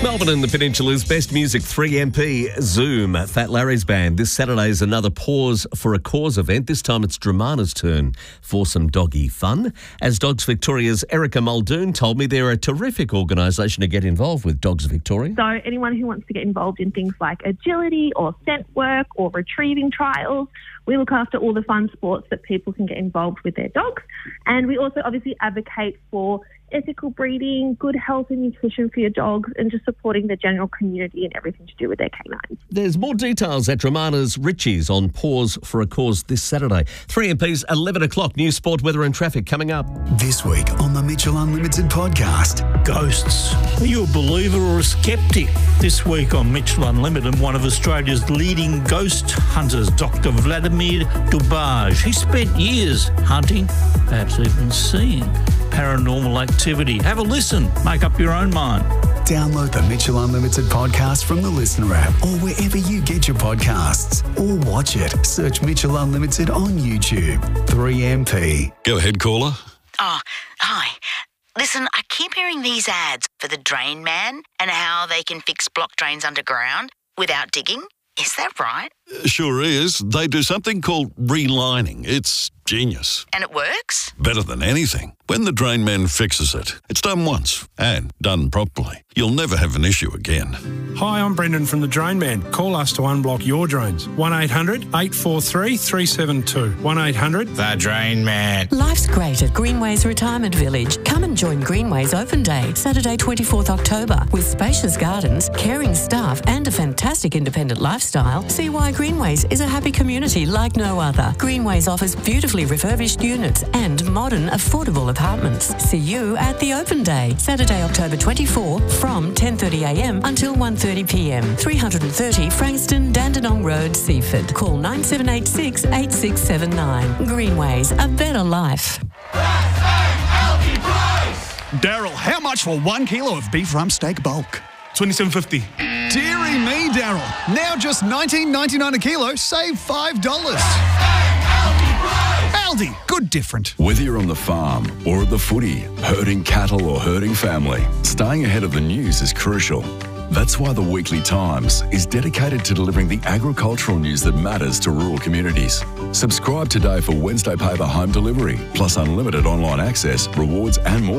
Melbourne and the Peninsula's best music, 3MP, Zoom, Fat Larry's band. This Saturday is another Pause for a Cause event. This time it's Dramana's turn for some doggy fun. As Dogs Victoria's Erica Muldoon told me, they're a terrific organisation to get involved with, Dogs Victoria. So anyone who wants to get involved in things like agility or scent work or retrieving trials, we look after all the fun sports that people can get involved with their dogs. And we also obviously advocate for ethical breeding, good health and nutrition for your dogs, and just supporting the general community and everything to do with their canines. There's more details at Dramana's Richie's on Pause for a Cause this Saturday. 3MP's 11 o'clock news, sport, weather and traffic coming up. This week on the Mitchell Unlimited podcast. Ghosts. Are you a believer or a skeptic? This week on Mitchell Unlimited, one of Australia's leading ghost hunters, Dr. Vladimir Dubaj. He spent years hunting, perhaps even seeing paranormal activity. Have a listen. Make up your own mind. Download the Mitchell Unlimited podcast from the Listener app or wherever you get your podcasts. Or watch it. Search Mitchell Unlimited on YouTube. 3MP. Go ahead, caller. Oh, hi. Listen, I keep hearing these ads for the Drain Man and how they can fix blocked drains underground without digging. Is that right? Sure is. They do something called relining. It's genius. And it works? Better than anything. When the Drain Man fixes it, it's done once and done properly. You'll never have an issue again. Hi, I'm Brendan from the Drain Man. Call us to unblock your drains. 1-800-843-372. 1-800 The Drain Man. Life's great at Greenways Retirement Village. Come and join Greenways Open Day, Saturday 24th October. With spacious gardens, caring staff and a fantastic independent lifestyle, see why Greenways is a happy community like no other. Greenways offers beautifully refurbished units and modern, affordable apartments. See you at the Open Day, Saturday, October 24 from 10:30am until 1:30pm. 330 Frankston, Dandenong Road, Seaford. Call 9786 8679. Greenways, a better life. Daryl, how much for 1 kilo of beef rump steak bulk? $27.50. Deary me, Daryl. Now just $19.99 a kilo, save $5. Aldi, good different. Whether you're on the farm or at the footy, herding cattle or herding family, staying ahead of the news is crucial. That's why the Weekly Times is dedicated to delivering the agricultural news that matters to rural communities. Subscribe today for Wednesday paper home delivery, plus unlimited online access, rewards and more.